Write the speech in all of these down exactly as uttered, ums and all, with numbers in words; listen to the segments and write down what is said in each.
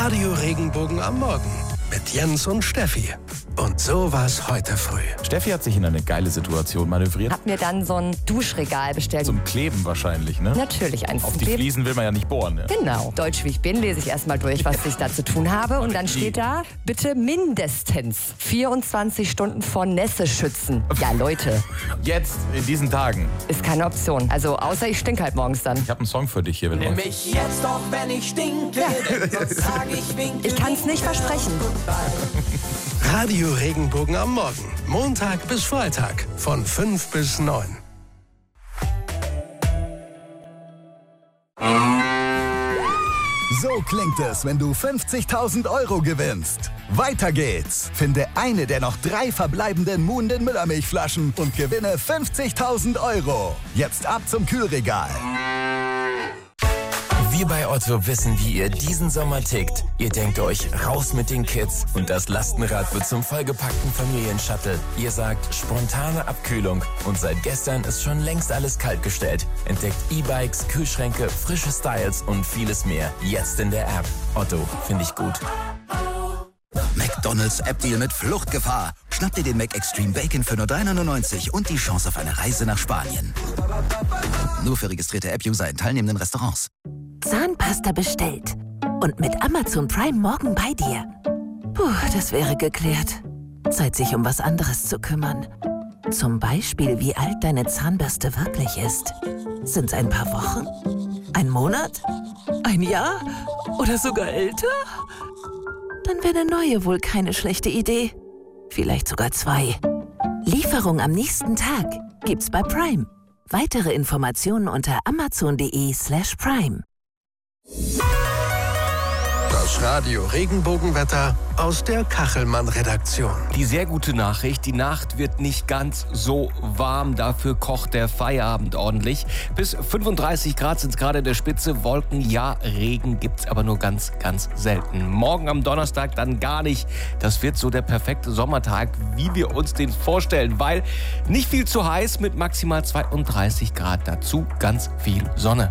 Radio Regenbogen am Morgen mit Jens und Steffi. Und so war's heute früh. Steffi hat sich in eine geile Situation manövriert. Hab mir dann so ein Duschregal bestellt. Zum Kleben wahrscheinlich, ne? Natürlich eins Auf zum die Kleben. Fliesen will man ja nicht bohren, ne? Genau. Deutsch wie ich bin, lese ich erstmal durch, was ich da zu tun habe. Und dann steht da, bitte mindestens vierundzwanzig Stunden vor Nässe schützen. Ja, Leute. Jetzt, in diesen Tagen. Ist keine Option. Also, außer ich stink halt morgens dann. Ich habe einen Song für dich hier. Wenn Nimm mich jetzt doch, wenn ich stinke, Ja. sonst sag ich winke. Ich kann's nicht versprechen. Radio Regenbogen am Morgen. Montag bis Freitag von fünf bis neun. So klingt es, wenn du fünfzigtausend Euro gewinnst. Weiter geht's. Finde eine der noch drei verbleibenden Muhnden Müllermilchflaschen und gewinne fünfzigtausend Euro. Jetzt ab zum Kühlregal. Wir bei Otto wissen, wie ihr diesen Sommer tickt. Ihr denkt euch, raus mit den Kids und das Lastenrad wird zum vollgepackten Familienshuttle. Ihr sagt, spontane Abkühlung und seit gestern ist schon längst alles kaltgestellt. Entdeckt E-Bikes, Kühlschränke, frische Styles und vieles mehr. Jetzt in der App. Otto, finde ich gut. McDonald's App-Deal mit Fluchtgefahr. Schnapp dir den Mac Extreme Bacon für nur drei neunundneunzig und die Chance auf eine Reise nach Spanien. Nur für registrierte App-User in teilnehmenden Restaurants. Zahnpasta bestellt. Und mit Amazon Prime morgen bei dir. Puh, das wäre geklärt. Zeit, sich um was anderes zu kümmern. Zum Beispiel, wie alt deine Zahnbürste wirklich ist. Sind's ein paar Wochen? Ein Monat? Ein Jahr? Oder sogar älter? Dann wäre eine neue wohl keine schlechte Idee. Vielleicht sogar zwei. Lieferung am nächsten Tag gibt's bei Prime. Weitere Informationen unter amazon.de slash prime. Das Radio Regenbogenwetter aus der Kachelmann-Redaktion. Die sehr gute Nachricht, die Nacht wird nicht ganz so warm, dafür kocht der Feierabend ordentlich. Bis fünfunddreißig Grad sind es gerade in der Spitze, Wolken, ja, Regen gibt's aber nur ganz, ganz selten. Morgen am Donnerstag dann gar nicht. Das wird so der perfekte Sommertag, wie wir uns den vorstellen, weil nicht viel zu heiß mit maximal zweiunddreißig Grad, dazu ganz viel Sonne.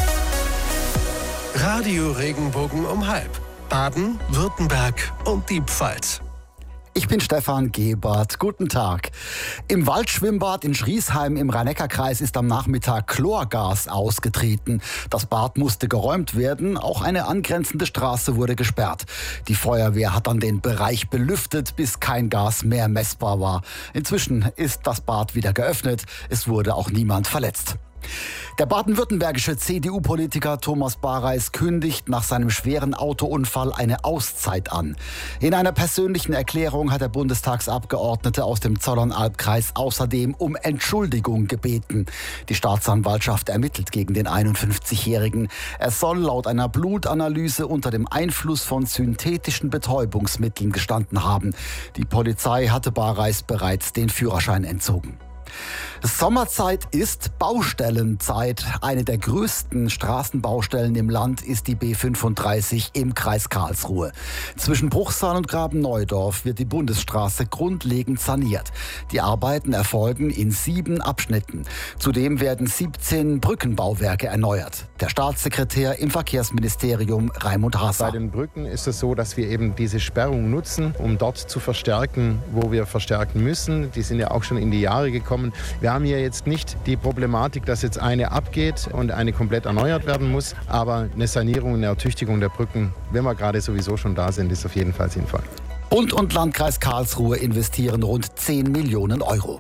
Radio Regenbogen um halb. Baden, Württemberg und die Pfalz. Ich bin Stefan Gebert. Guten Tag. Im Waldschwimmbad in Schriesheim im Rhein-Neckar-Kreis ist am Nachmittag Chlorgas ausgetreten. Das Bad musste geräumt werden. Auch eine angrenzende Straße wurde gesperrt. Die Feuerwehr hat dann den Bereich belüftet, bis kein Gas mehr messbar war. Inzwischen ist das Bad wieder geöffnet. Es wurde auch niemand verletzt. Der baden-württembergische C D U-Politiker Thomas Bareis kündigt nach seinem schweren Autounfall eine Auszeit an. In einer persönlichen Erklärung hat der Bundestagsabgeordnete aus dem Zollernalbkreis außerdem um Entschuldigung gebeten. Die Staatsanwaltschaft ermittelt gegen den einundfünfzigjährigen. Er soll laut einer Blutanalyse unter dem Einfluss von synthetischen Betäubungsmitteln gestanden haben. Die Polizei hatte Bareis bereits den Führerschein entzogen. Sommerzeit ist Baustellenzeit. Eine der größten Straßenbaustellen im Land ist die B fünfunddreißig im Kreis Karlsruhe. Zwischen Bruchsal und Graben-Neudorf wird die Bundesstraße grundlegend saniert. Die Arbeiten erfolgen in sieben Abschnitten. Zudem werden siebzehn Brückenbauwerke erneuert. Der Staatssekretär im Verkehrsministerium Raimund Haser. Bei den Brücken ist es so, dass wir eben diese Sperrung nutzen, um dort zu verstärken, wo wir verstärken müssen. Die sind ja auch schon in die Jahre gekommen. Wir haben hier jetzt nicht die Problematik, dass jetzt eine abgeht und eine komplett erneuert werden muss. Aber eine Sanierung, eine Ertüchtigung der Brücken, wenn wir gerade sowieso schon da sind, ist auf jeden Fall sinnvoll. Bund und Landkreis Karlsruhe investieren rund zehn Millionen Euro.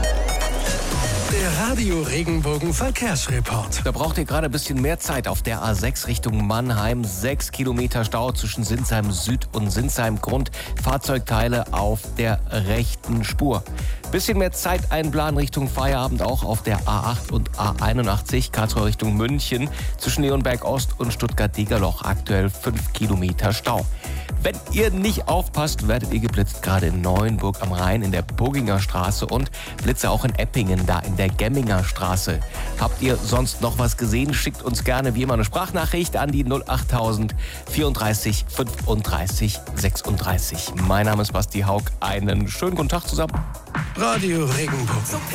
Der Radio Regenbogen Verkehrsreport. Da braucht ihr gerade ein bisschen mehr Zeit auf der A sechs Richtung Mannheim. Sechs Kilometer Stau zwischen Sinsheim Süd und Sinsheim Grund. Fahrzeugteile auf der rechten Spur. Bisschen mehr Zeit einplanen Richtung Feierabend auch auf der A acht und A einundachtzig. Karlsruhe Richtung München. Zwischen Leonberg Ost und Stuttgart-Degerloch aktuell fünf Kilometer Stau. Wenn ihr nicht aufpasst, werdet ihr geblitzt, gerade in Neuenburg am Rhein in der Burginger Straße und Blitze auch in Eppingen, da in der Gemminger Straße. Habt ihr sonst noch was gesehen? Schickt uns gerne wie immer eine Sprachnachricht an die null achttausend vierunddreißig fünfunddreißig sechsunddreißig. Mein Name ist Basti Haug. Einen schönen guten Tag zusammen. Radio Regenbogen.